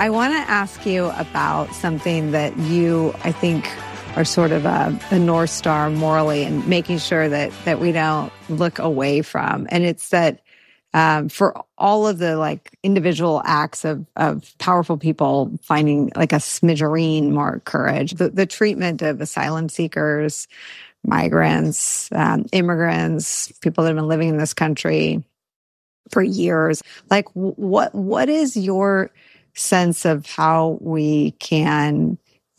I want to ask you about something that you, I think, are sort of a North Star morally and making sure that we don't look away from. And it's that for all of the like individual acts of powerful people finding like a smidgerine more courage, the treatment of asylum seekers, migrants, immigrants, people that have been living in this country for years. Like, what is your sense of how we can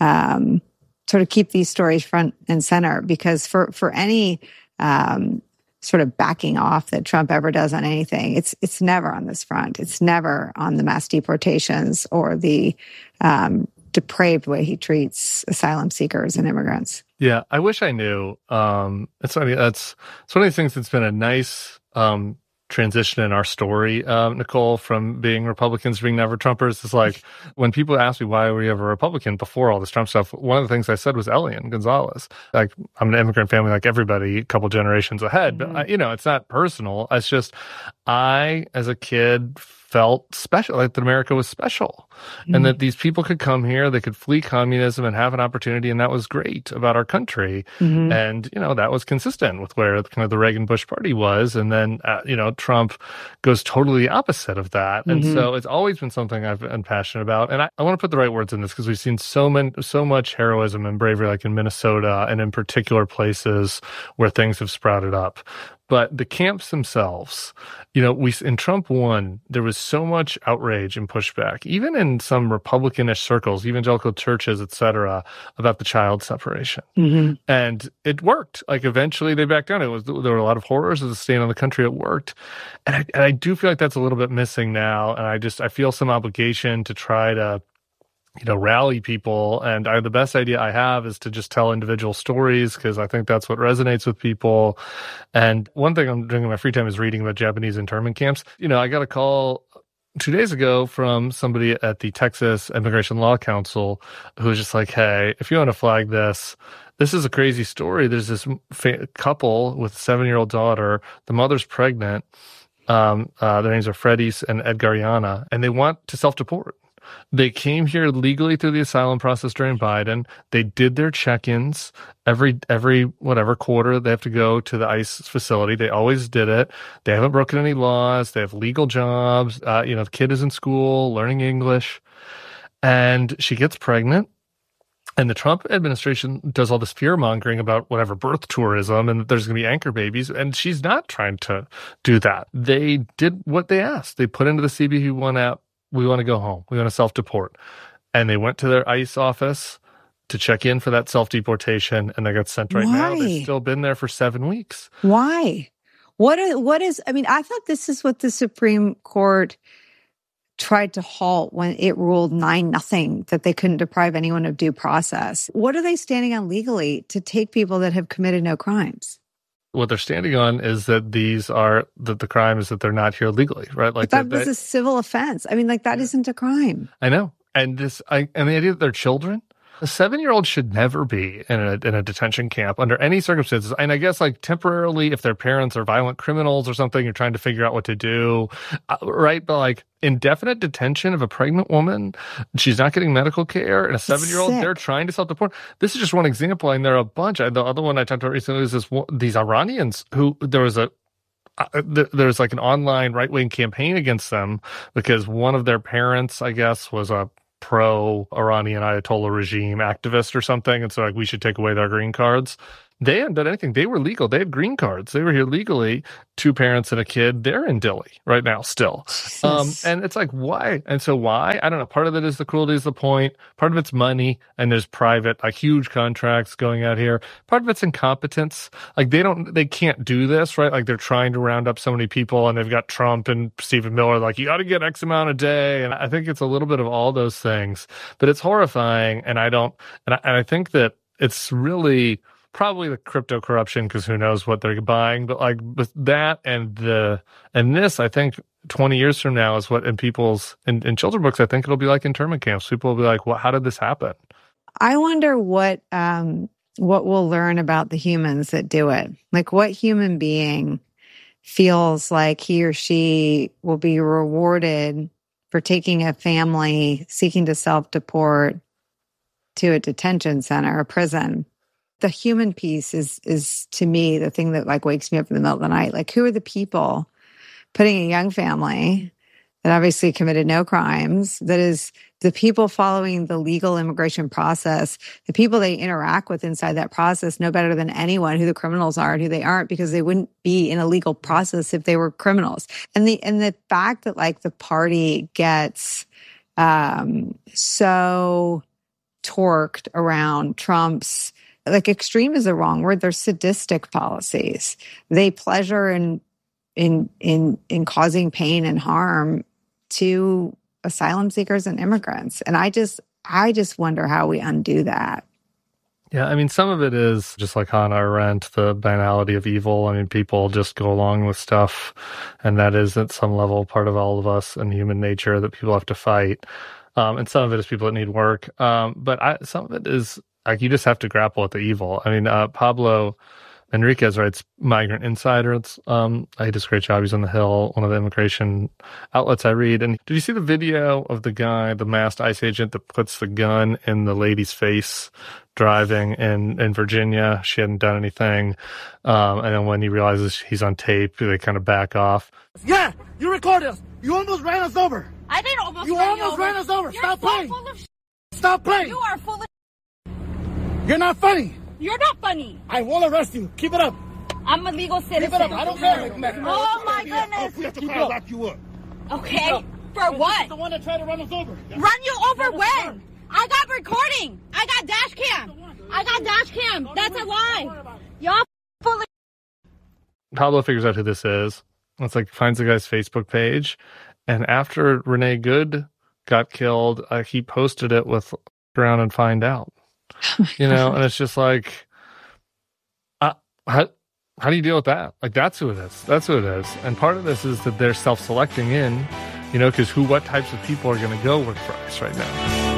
sort of keep these stories front and center? Because for any sort of backing off that Trump ever does on anything, it's never on this front. It's never on the mass deportations or the depraved way he treats asylum seekers and immigrants. Yeah, I wish I knew. It's one of these things that's been a nice transition in our story, Nicole, from being Republicans to being never Trumpers. Is like when people ask me why were you ever a Republican before all this Trump stuff, one of the things I said was Elian Gonzalez. Like, I'm an immigrant family like everybody, a couple generations ahead. Mm-hmm. But, it's not personal. It's just I, as a kid, felt special, like that America was special, and that these people could come here, they could flee communism and have an opportunity, and that was great about our country. Mm-hmm. And, that was consistent with where kind of the Reagan-Bush party was. And then, Trump goes totally opposite of that. And so it's always been something I've been passionate about. And I want to put the right words in this because we've seen so much heroism and bravery, like in Minnesota and in particular places where things have sprouted up. But the camps themselves, in Trump 1, there was so much outrage and pushback, even in some Republicanish circles, evangelical churches, et cetera, about the child separation. Mm-hmm. And it worked. Like, eventually they backed down. There were a lot of horrors of the stain on the country. It worked. And I do feel like that's a little bit missing now. And I feel some obligation to try to rally people. And the best idea I have is to just tell individual stories because I think that's what resonates with people. And one thing I'm doing in my free time is reading about Japanese internment camps. I got a call 2 days ago from somebody at the Texas Immigration Law Council who was just like, hey, if you want to flag this is a crazy story. There's this couple with a 7-year-old daughter. The mother's pregnant. Their names are Freddie and Edgariana, and they want to self-deport. They came here legally through the asylum process during Biden. They did their check-ins every quarter. They have to go to the ICE facility. They always did it. They haven't broken any laws. They have legal jobs. The kid is in school, learning English. And she gets pregnant. And the Trump administration does all this fear-mongering about whatever birth tourism and that there's going to be anchor babies. And she's not trying to do that. They did what they asked. They put into the CBP-1 app, we want to go home. We want to self-deport. And they went to their ICE office to check in for that self-deportation, and they got sent right now. They've still been there for 7 weeks. Why? What is, I thought this is what the Supreme Court tried to halt when it ruled 9-0, that they couldn't deprive anyone of due process. What are they standing on legally to take people that have committed no crimes? What they're standing on is that the crime is that they're not here legally, right? Like that was a civil offense. That isn't a crime. I know. And the idea that they're children, a 7-year-old should never be in a detention camp under any circumstances. And I guess like temporarily, if their parents are violent criminals or something, you're trying to figure out what to do, right? But like indefinite detention of a pregnant woman, she's not getting medical care, and a 7-year-old, they're trying to self-deport. This is just one example, and there are a bunch. The other one I talked about recently is these Iranians who there's like an online right-wing campaign against them because one of their parents, I guess, was a pro-Iranian Ayatollah regime activist or something. And so like, we should take away their green cards. They hadn't done anything. They were legal. They had green cards. They were here legally. 2 parents and a kid. They're in Dilley right now still. And it's like, why? And so why? I don't know. Part of it is the cruelty is the point. Part of it's money. And there's private, like huge contracts going out here. Part of it's incompetence. Like they can't do this, right? Like they're trying to round up so many people and they've got Trump and Stephen Miller, like, you got to get X amount a day. And I think it's a little bit of all those things, but it's horrifying. And I think that it's really probably the crypto corruption, because who knows what they're buying. But like with that and this, I think 20 years from now is what in children's books, I think it'll be like internment camps. People will be like, well, how did this happen? I wonder what we'll learn about the humans that do it. Like what human being feels like he or she will be rewarded for taking a family seeking to self-deport to a detention center, a prison. The human piece is to me the thing that like wakes me up in the middle of the night. Like, who are the people putting a young family that obviously committed no crimes, that is the people following the legal immigration process, the people they interact with inside that process know better than anyone who the criminals are and who they aren't, because they wouldn't be in a legal process if they were criminals. And the fact that like the party gets so torqued around Trump's, like, extreme is the wrong word. They're sadistic policies. They pleasure in causing pain and harm to asylum seekers and immigrants. And I just wonder how we undo that. Yeah, I mean, some of it is just like Hannah Arendt, the banality of evil. I mean, people just go along with stuff, and that is at some level part of all of us and human nature that people have to fight. And some of it is people that need work. But some of it is like you just have to grapple with the evil. I mean, Pablo Enriquez writes Migrant Insider. He does a great job. He's on The Hill, one of the immigration outlets I read. And did you see the video of the guy, the masked ICE agent that puts the gun in the lady's face driving in Virginia? She hadn't done anything. And then when he realizes he's on tape, they kind of back off. Yeah, you recorded us. You almost ran us over. I didn't almost You run almost ran us over. You're Stop so playing. full of shit. Stop playing. You are full of You're not funny. You're not funny. I will arrest you. Keep it up. I'm a legal citizen. Keep it up. I don't care. Oh my goodness. We have to lock you up. Okay. For what? The one that tried to run us over. Run you over when? I got recording. I got dash cam. That's a lie. Y'all full of Pablo figures out who this is. It's like finds the guy's Facebook page. And after Renee Good got killed, he posted it with around and find out. You know, and it's just like, how do you deal with that? Like, that's who it is. And part of this is that they're self-selecting in, you know, because what types of people are going to go work for us right now?